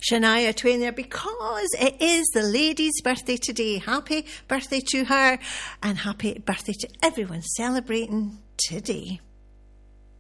Shania Twain there because it is the lady's birthday today. Happy birthday to her and happy birthday to everyone celebrating today.